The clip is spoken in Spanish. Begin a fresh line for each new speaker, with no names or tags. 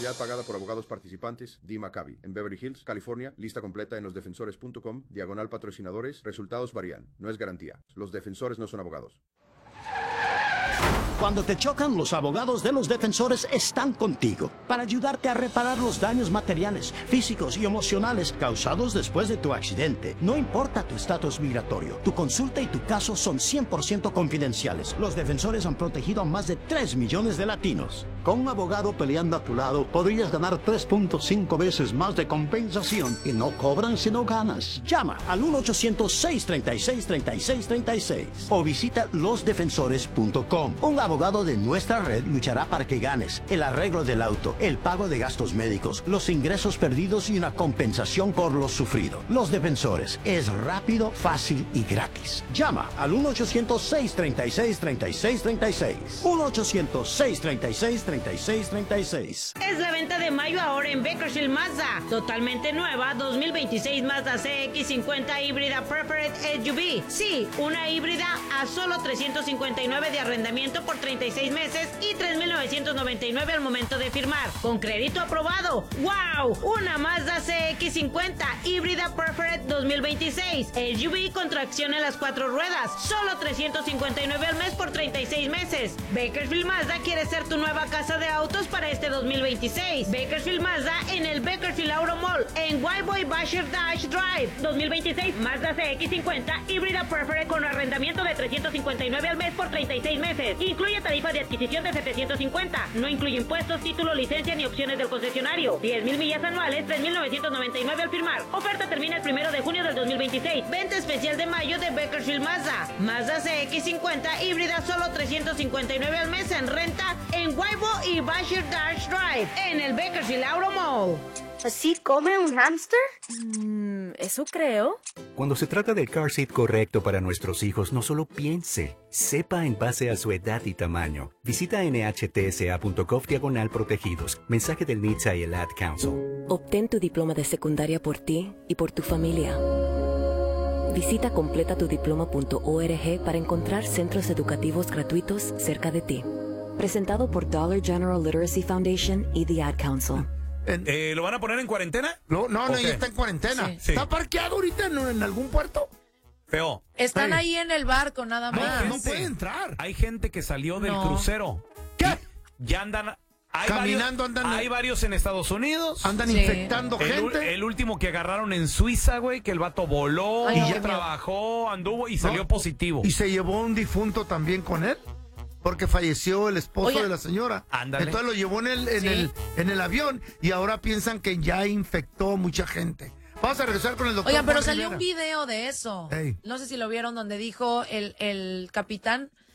Publicidad pagada por abogados participantes. Dee McCabe. En Beverly Hills, California. Lista completa en losdefensores.com. /patrocinadores. Resultados varían. No es garantía. Los defensores no son abogados.
Cuando te chocan, los abogados de Los Defensores están contigo para ayudarte a reparar los daños materiales, físicos y emocionales causados después de tu accidente. No importa tu estatus migratorio, tu consulta y tu caso son 100% confidenciales. Los Defensores han protegido a más de 3 millones de latinos. Con un abogado peleando a tu lado, podrías ganar 3.5 veces más de compensación y no cobran si no ganas. Llama al 1-800-636-3636 o visita losdefensores.com. Un abogado de nuestra red luchará para que ganes el arreglo del auto, el pago de gastos médicos, los ingresos perdidos y una compensación por lo sufrido. Los Defensores es rápido, fácil y gratis. Llama al 1-800-636-3636. 1-800-636-3636.
Es la venta de mayo ahora en Bakersfield Mazda. Totalmente nueva 2026 Mazda CX-50 híbrida Preferred SUV. Sí, una híbrida a solo $359 de arrendamiento por 36 meses y $3,999 al momento de firmar. Con crédito aprobado. ¡Wow! Una Mazda CX-50 híbrida Preferred 2026. SUV con tracción en las 4 ruedas. Solo $359 al mes por 36 meses. Bakersfield Mazda quiere ser tu nueva casa de autos para este 2026. Bakersfield Mazda en el Bakersfield Auto Mall en Whiteboy Basher Dash Drive. 2026 Mazda CX-50 híbrida Preferred con arrendamiento de $359 al mes por 36 meses. Incluye tarifa de adquisición de $750. No incluye impuestos, título, licencia ni opciones del concesionario. 10,000 millas anuales, $3,999 al firmar. Oferta termina el 1 de junio del 2026. Venta especial de mayo de Bakersfield Mazda. Mazda CX-50 híbrida solo $359 al mes en renta en Whiteboy y Basher Dash Drive en el Bakersfield Auto Mall.
¿Así come un hámster?
Eso creo.
Cuando se trata del car seat correcto para nuestros hijos, no solo piense, sepa en base a su edad y tamaño. Visita nhtsa.gov/protegidos. Mensaje del NHTSA y el Ad Council.
Obtén tu diploma de secundaria por ti y por tu familia. Visita completatudiploma.org para encontrar centros educativos gratuitos cerca de ti. Presentado por Dollar General Literacy Foundation y The Ad Council.
¿Lo van a poner en cuarentena?
No, ya está en cuarentena.
Sí.
¿Está parqueado ahorita en algún puerto?
Feo.
Están ahí en el barco, nada más.
No puede entrar.
Hay gente que salió del crucero.
¿Qué?
Ya andan...
Hay
varios en Estados Unidos.
Andan infectando gente.
El último que agarraron en Suiza, güey, que el vato voló, ya trabajó, anduvo y salió positivo.
¿Y se llevó un difunto también con él? Porque falleció el esposo de la señora.
Ándale.
Entonces lo llevó en el avión y ahora piensan que ya infectó mucha gente. Vamos a regresar con el doctor.
Pero salió un video de eso. No sé si lo vieron, donde dijo el capitán